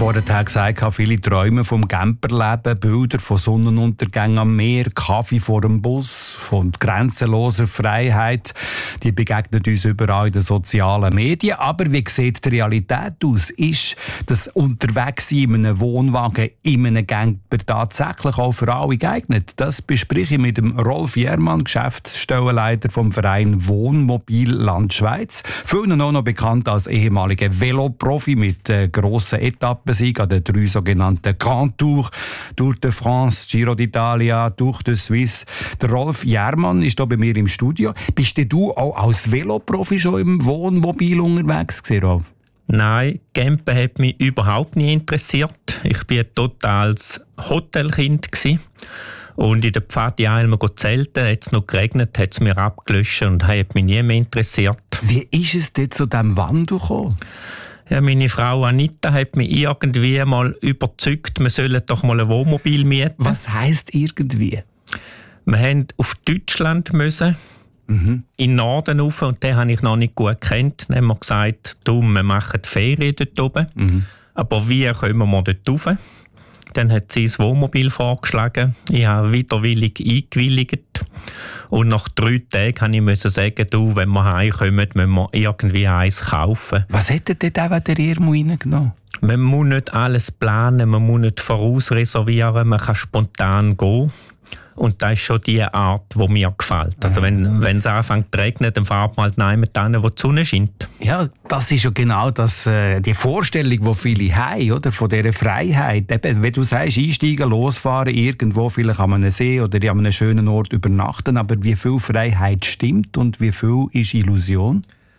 vorhin gesagt habe, viele träumen vom Camperleben, Bilder von Sonnenuntergängen am Meer, Kaffee vor dem Bus, von grenzenloser Freiheit. Die begegnen uns überall in den sozialen Medien. Aber wie sieht die Realität aus? Ist das Unterwegssein in einem Wohnwagen, in einem Camper tatsächlich auch für alle geeignet? Das bespreche ich mit dem Rolf Jermann, Geschäftsstellenleiter vom Verein Wohnmobilland Schweiz. Vielen auch noch bekannt als ehemaliger Veloprofi mit grossen Etappensieg an den 3 sogenannten Grand Tours, Tour de France, Giro d'Italia, Tour de Suisse. Der Rolf Jermann ist hier bei mir im Studio. Bist du auch als Veloprofi schon im Wohnmobil unterwegs gewesen, Rolf? Nein, Campen hat mich überhaupt nicht interessiert. Ich war ein totales Hotelkind gewesen. Und in der Pfadi einmal zelten, hat es noch geregnet, hat es mir abgelöscht und hat mich nie mehr interessiert. Wie ist es denn zu diesem Wandel gekommen? Ja, meine Frau Anita hat mich irgendwie mal überzeugt, wir sollen doch mal ein Wohnmobil mieten. Was heisst irgendwie? Wir mussten auf Deutschland müssen, in den Norden rauf, und den habe ich noch nicht gut gekannt. Dann haben wir gesagt, wir machen die Ferien dort oben. Aber wie kommen wir dort rauf? Dann hat sie das Wohnmobil vorgeschlagen. Ich habe widerwillig eingewilligt. Und nach 3 Tagen musste ich sagen, wenn wir heimkommen, müssen wir irgendwie eins kaufen. Was hätte denn der Irmo reingenommen? Man muss nicht alles planen, man muss nicht vorausreservieren, man kann spontan gehen. Und das ist schon die Art, die mir gefällt. Also wenn es anfängt zu regnen, dann fährt man halt niemand hin, wo die Sonne scheint. Ja, das ist ja genau das, die Vorstellung, die viele haben, oder? Von dieser Freiheit. Eben, wenn du sagst, einsteigen, losfahren, irgendwo vielleicht an einem See oder an einem schönen Ort übernachten, aber wie viel Freiheit stimmt und wie viel ist Illusion?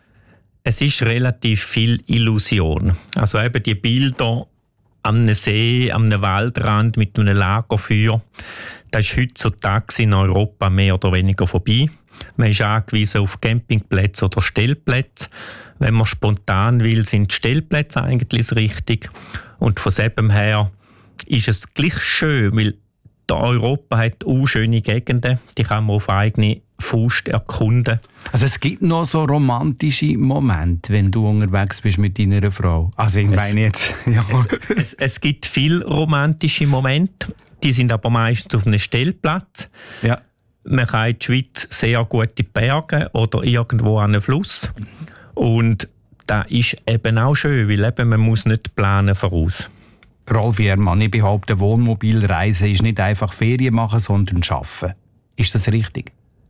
Es ist relativ viel Illusion. Also eben die Bilder am einem See, am einem Waldrand mit einem Lagerfeuer, das ist heutzutage in Europa mehr oder weniger vorbei. Man ist angewiesen auf Campingplätze oder Stellplätze. Wenn man spontan will, sind die Stellplätze eigentlich das Richtige. Und von dem her ist es gleich schön, weil Europa hat auch schöne Gegenden, die kann man auf eigene Faust erkunden. Also es gibt noch so romantische Momente, wenn du unterwegs bist mit deiner Frau. Also ich meine jetzt... Ja. Es gibt viele romantische Momente, die sind aber meistens auf einem Stellplatz. Ja. Man kann in der Schweiz sehr gute Berge oder irgendwo an einem Fluss. Und das ist eben auch schön, weil eben man muss nicht planen voraus. Rolf Jermann, ich behaupte, Wohnmobilreisen ist nicht einfach Ferien machen, sondern arbeiten. Ist das richtig?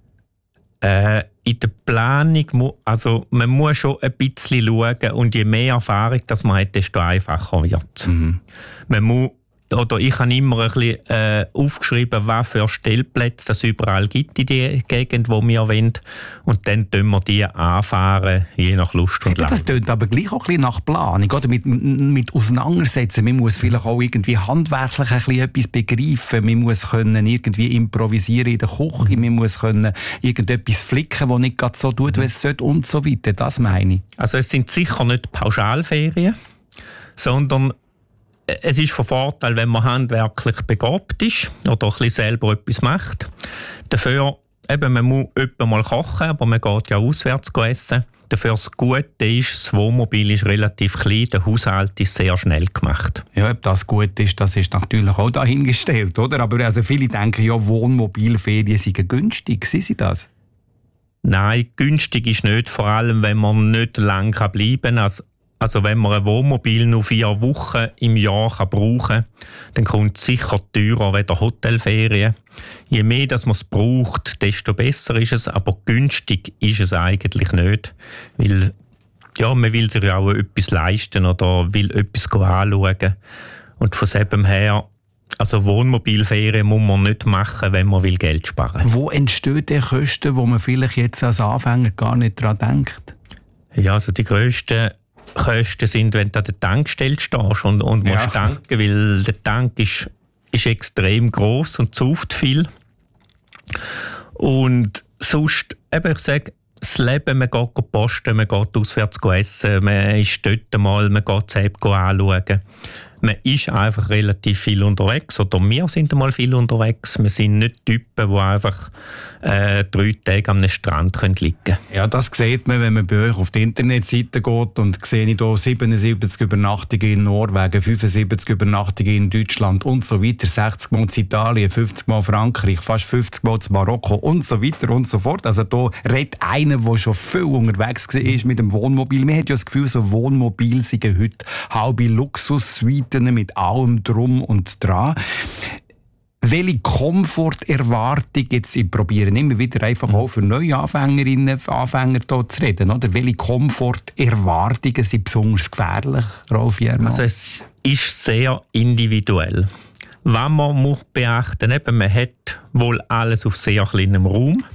In der Planung, also man muss schon ein bisschen schauen, und je mehr Erfahrung das man hat, desto einfacher wird es. Man muss, oder ich habe immer ein bisschen aufgeschrieben, was für Stellplätze es überall gibt in der Gegend, wo wir wollen. Und dann tun wir die anfahren, je nach Lust und Laune. Das tönt aber gleich auch ein bisschen nach Planung, oder? Mit auseinandersetzen. Man muss vielleicht auch irgendwie handwerklich ein bisschen etwas begreifen. Man muss können irgendwie improvisieren in der Küche. Man muss können irgendetwas flicken, das nicht gerade so tut, wie es sollte, und so weiter. Das meine ich. Also es sind sicher nicht Pauschalferien, sondern es ist von Vorteil, wenn man handwerklich begabt ist oder ein bisschen selber etwas macht. Dafür, eben, man muss etwa mal kochen, aber man geht ja auswärts essen. Dafür das Gute ist, das Wohnmobil ist relativ klein, der Haushalt ist sehr schnell gemacht. Ja, ob das gut ist, das ist natürlich auch dahingestellt, oder? Aber also viele denken ja, Wohnmobilferien seien günstig. Sind sie das? Nein, günstig ist nicht, vor allem wenn man nicht lange bleiben kann. Also wenn man ein Wohnmobil nur 4 Wochen im Jahr brauchen kann, dann kommt es sicher teurer als Hotelferien. Je mehr das man es braucht, desto besser ist es, aber günstig ist es eigentlich nicht. Weil ja, man will sich ja auch etwas leisten oder will etwas anschauen. Und von dem her, also Wohnmobilferien muss man nicht machen, wenn man will Geld sparen will. Wo entstehen die Kosten, wo man vielleicht jetzt als Anfänger gar nicht daran denkt? Ja, also die grössten Kosten sind, wenn du an der Tankstelle stehst und musst tanken, weil der Tank ist extrem gross und sauft viel. Und sonst, eben, ich sage, das Leben, man geht posten, man geht auswärts essen, man ist dort mal, man geht das App anschauen. man ist einfach relativ viel unterwegs, oder wir sind einmal viel unterwegs. Wir sind nicht Typen, die einfach 3 Tage am Strand liegen können. Ja, das sieht man, wenn man bei euch auf die Internetseite geht und sehe ich hier 77 Übernachtungen in Norwegen, 75 Übernachtungen in Deutschland und so weiter, 60 Mal in Italien, 50 Mal Frankreich, fast 50 Mal in Marokko und so weiter und so fort. Also da redet einer, der schon viel unterwegs war mit dem Wohnmobil. Man hat ja das Gefühl, so Wohnmobil sind heute halbe Luxussuiten mit allem drum und dran. Welche Komforterwartung, jetzt ich probiere immer wieder einfach auch für neue Anfänger hier zu reden, oder? Welche Komforterwartungen sind besonders gefährlich, Rolf Jermann? Also es ist sehr individuell. Was man muss beachten muss, man hat wohl alles auf sehr kleinem Raum,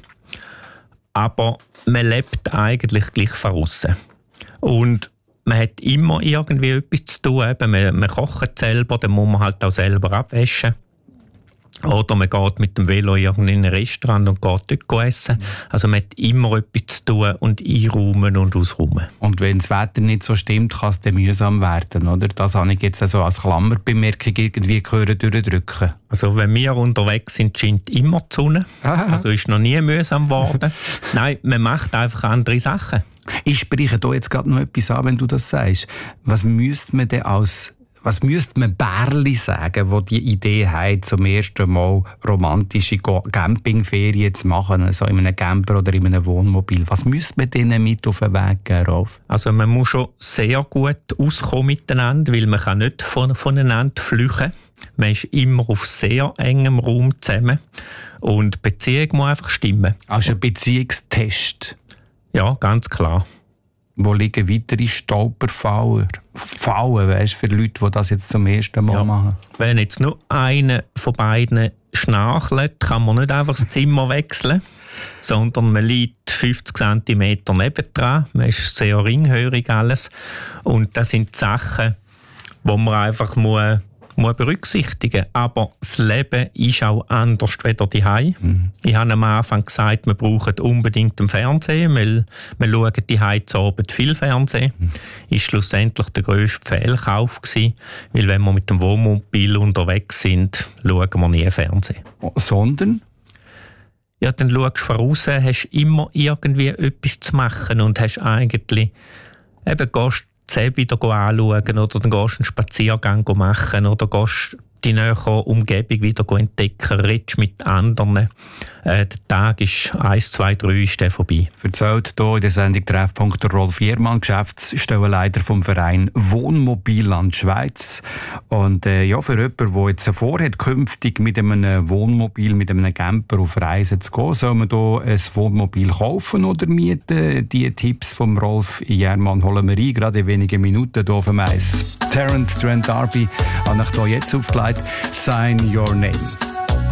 aber man lebt eigentlich gleich von aussen. Und man hat immer irgendwie etwas zu tun. Man kocht selber, dann muss man halt auch selber abwaschen. Oder man geht mit dem Velo in ein Restaurant und geht dort essen. Also man hat immer etwas zu tun und einräumen und ausräumen. Und wenn das Wetter nicht so stimmt, kann es dann mühsam werden, oder? Das habe ich jetzt also als Klammerbemerkung irgendwie durchdrücken. Also wenn wir unterwegs sind, scheint immer die Sonne. Also ist noch nie mühsam geworden. Nein, man macht einfach andere Sachen. Ich spreche da jetzt gerade noch etwas an, wenn du das sagst. Was müsste man Bärli sagen, die die Idee haben, zum ersten Mal romantische Campingferien zu machen, also in einem Camper oder in einem Wohnmobil? Was müsste man denen mit auf den Weg geben, Rolf? Also man muss schon sehr gut auskommen miteinander, weil man kann nicht voneinander flüchten. Man ist immer auf sehr engem Raum zusammen und die Beziehung muss einfach stimmen. Also ein Beziehungstest? Ja, ganz klar. Wo liegen weitere Stolperfallen, weißt, für Leute, die das jetzt zum ersten Mal machen? Wenn jetzt nur einer von beiden schnarchelt, kann man nicht einfach das Zimmer wechseln, sondern man liegt 50 cm nebendran. Man ist sehr ringhörig alles. Und das sind die Sachen, die man einfach muss berücksichtigen. Aber das Leben ist auch anders als zu Hause. Ich habe am Anfang gesagt, wir brauchen unbedingt einen Fernseher, weil wir schauen zu Hause zu Abend viel Fernsehen. Ist schlussendlich der grösste Fehlkauf gewesen, weil wenn wir mit dem Wohnmobil unterwegs sind, schauen wir nie Fernsehen. Sondern? Ja, dann schaust du voraus, hast immer irgendwie etwas zu machen und hast eigentlich gehst wieder anschauen oder dann gehst du einen Spaziergang machen oder gehst die nähere Umgebung wieder entdecken, redest mit anderen. Der Tag ist 1, 2, 3 ist der vorbei. Erzählt hier in der Sendung Treffpunkt der Rolf Jermann, Geschäftsstellenleiter vom Verein Wohnmobilland Schweiz. Und für jemanden, der jetzt vorhat, künftig mit einem Wohnmobil, mit einem Camper auf Reisen zu gehen, soll man hier ein Wohnmobil kaufen oder mieten? Die Tipps vom Rolf Jermann holen wir ein, gerade in wenigen Minuten hier auf dem Eis. Terence Trent D'Arby hat euch hier jetzt aufgelegt. Sign Your Name.